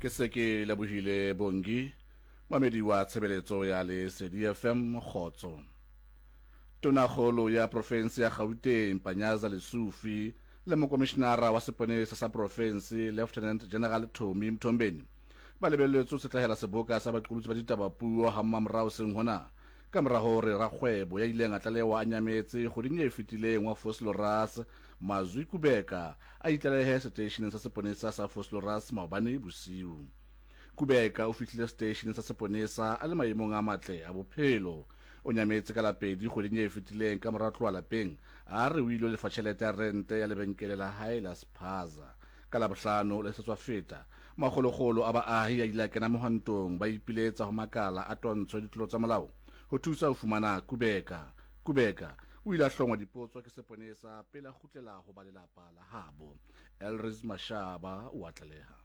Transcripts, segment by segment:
ke se ke lebohile Bongi mamedi wa tshebeletso ya Lesedi FM Khotso. Tonakgolo ya province ya Gauteng Panyaza Lesufi le mokomishenara wa seponesa sa province Lieutenant General Tommy Mthombeni ba lebelletswe setlahela seboka sa baqolotsi ba ditabapuo ha mmamorao seng hona ka mora hore rakgwebo ya ileng a tlalewa a nyametse kgoding e fetileng wa Vosloorus Mazwi Kubeka a itlalehe stationeng sa seponesa sa Vosloorus maobane bosiu. Kubeka o fihlile stationeng sa seponesa a le maemong a matle a bophelo. O nyametse ka lapedi kgoding e fetileng ka mora tloa lapeng a re o ile lefa tjhelete ya rente ya lebenkele la Highlands Plaza. Ka Labohlano le setswa feta makgolokgolo a baahi ya ile a kena mohwantong ba ipiletsa ho makala a tontsho ditlolo tsa molao ho thusa ho fumana Kubeka o ile a hlongwa dipotso ke seponesa pele a kgutlela ho ba lelapa la habo. Elris Mashaba o a tlaleha.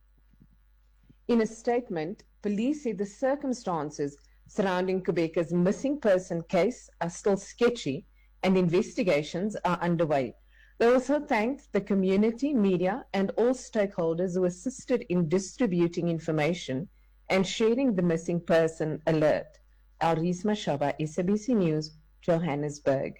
In a statement, police said the circumstances surrounding Kubeka's missing person case are still sketchy and investigations are underway. They also thanked the community, media and all stakeholders who assisted in distributing information and sharing the missing person alert. Elris Mashaba, SABC News, Johannesburg.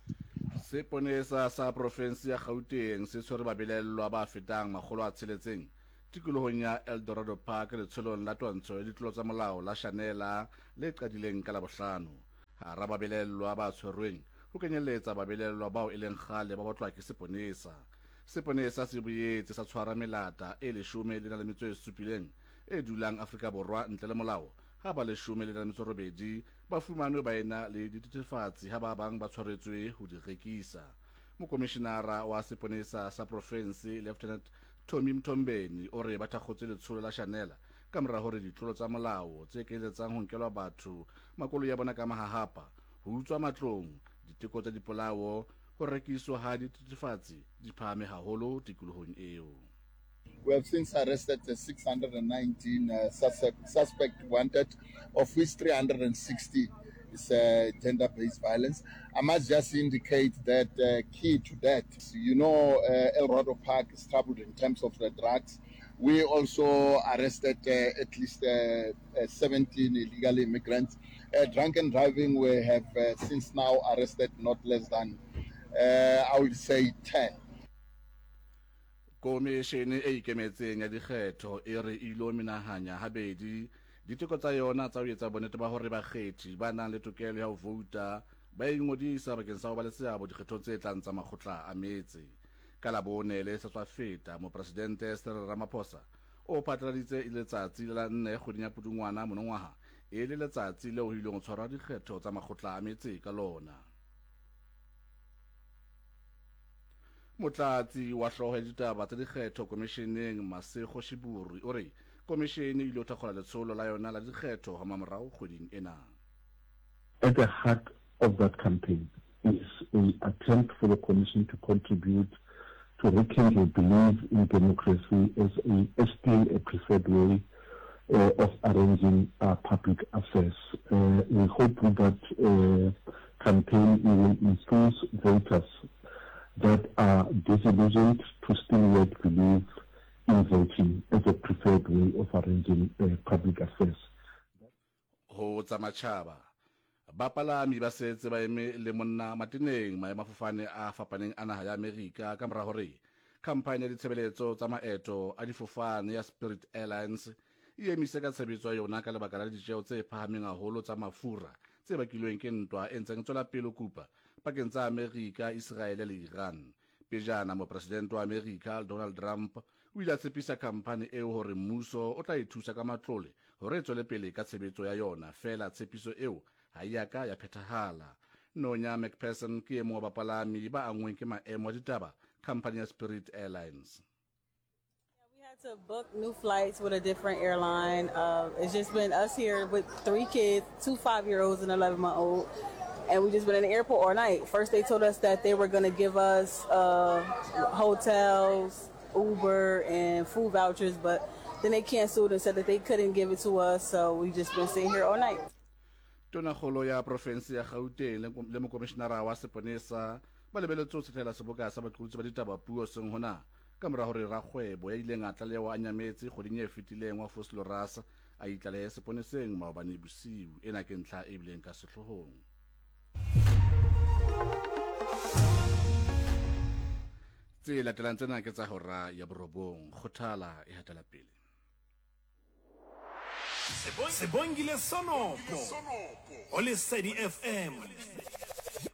Seponesa sa province ya Gauteng se tshwere babelellwa ba fetang makgolo a tsheletseng tikolohong ya Eldorado Park le tsholong la twantsho ya ditlolo tsa molao la Shanela le qadileng ka Labohlano. Hara babelellwa ba tshwerweng ho kenyelletsa babelellwa bao e leng kgale ba botlwa ke seponesa. Seponesa se boetse sa tshwara melata e 17 e dulang Afrika Borwa ntle le molao ha ba 18 ba fumanwe ba ena le dithethefatsi ha ba bang ba tshwaretswe ho di rekisa. Mokomishenara wa seponesa sa province Lieutenant Tommy Mthombeni o re ba thakgotse letsholo la Shanela ka mora hore ditlolo tsa molao tse keletsang ho nkelwa batho makolo ya bona ka mahahapa ho utswa matlong diteko tsa dipolao ho rekiswa ha dithethefatsi di phahame haholo tikolohong eo. We have since arrested 619 suspect wanted, of which 360 is gender-based violence. I must just indicate that key to that, Eldorado Park is troubled in terms of the drugs. We also arrested at least 17 illegal immigrants. Drunken driving, we have since now arrested not less than, I would say, 10. Komishene e ikemetseng ya dikgetho e re ilo menahanya habedi diteko tsa yona tsa ho etsa bonnete ba hore bakgethi ba nang le tokelo ya ho vouta ba ingodisa bakeng sa ho ba le seabo dikgethong tse tlang tsa makgotla a metse. Ka Labone le setswa feta mopresidente Cyril Ramaphosa o phatlaladitse letsatsi la 4 kgweding ya Pudungwana monongwaha e le letsatsi leo ho ileng ho tshwarwa dikgetho tsa makgotla a metse ka lona. Motlatsi wa hloho ya ditaba tsa dikgetho komisheneng Masego Shiburu o re komishene ile ho thakgola letsholo la yona la dikgetho ha mamorao kgweding ena. At the heart of that campaign is an attempt for the commission to contribute to rekindle belief in democracy as still a preferred way of arranging public affairs. We hope that campaign will influence voters that are disillusioned to still yet believe in voting as a preferred way of arranging public affairs. Ho tsa matjhaba bapalami ba setse ba eme le monna mateneng maemafofane a fapaneng a naha ya Amerika ka mora hore khampani ya ditshebeletso tsa maeto a difofane ya Spirit Airlines e emise ka tshebetso ya yona ka lebaka la ditjeo tse phahameng haholo tsa mafura tse bakilweng ke ntwa e ntseng tswela pele kupa pakeng tsa Amerika, Israel le Iran. Pejana mopresidente wa Amerika Donald Trump o ile a tshepisa khampani eo hore mmuso o tla ithusa ka matlole hore e tswele pele ka tshebetso ya yona fela tshepiso eo ha ya ka ya phethahala. Nonya McPherson ke e mong wa bapalami ba angweng ke maemo a ditaba khampani ya Spirit Airlines. We had to book new flights with a different airline. It's just been us here with 3 kids, 2 5-year-olds and an 11-month-old. And we just been in the airport all night. First they told us that they were going to give us hotels, Uber, and food vouchers, but then they canceled and said that they couldn't give it to us, so we just been sitting here all night. Tonakgolo ya province ya Gauteng le mokomishenara wa seponesa ba lebeletse ho tshela seboka sa baqolotsi ba ditabapuo seng hona ka mora hore rakgwebo ya ileng a tlalewa a nyametse kgoding e fetileng wa Vosloorus a itlalehe seponeseng maobane bosiu ena ke ntlha e bileng ka sehlohong. Tse latelang tsena ke tsa hora ya borobong, Kgothala e hatela pele. Sebongile Sonopo, o Lesedi FM.